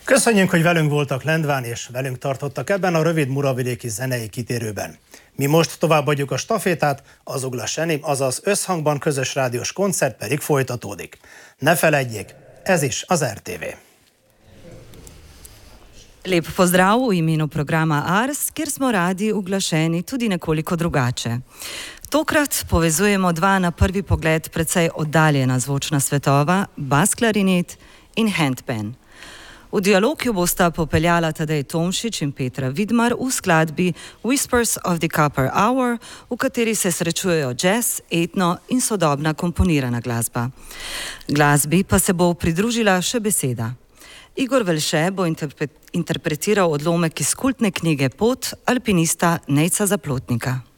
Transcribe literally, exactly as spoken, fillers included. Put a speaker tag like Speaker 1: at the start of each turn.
Speaker 1: Köszönjük, hogy velünk voltak Lendván, és velünk tartottak ebben a rövid muravidéki zenei kitérőben. Mi most továbbadjuk a stafétát, az Ugla Senim, azaz Összhangban közös rádiós koncert pedig folytatódik. Ne feledjék, ez is az er té vé.
Speaker 2: Lep pozdrav v imenu programa Ars, kjer smo radi uglašeni tudi nekoliko drugače. Tokrat povezujemo dva na prvi pogled precej oddaljena zvočna svetova, bas klarinet in handpan. V dialog jo bosta popeljala Tadej Tomšič in Petra Vidmar v skladbi Whispers of the Copper Hour, v kateri se srečujejo jazz, etno in sodobna komponirana glasba. Glasbi pa se bo pridružila še beseda. Igor Velše bo interpre- interpretiral odlomek iz kultne knjige Pot alpinista Nejca Zaplotnika.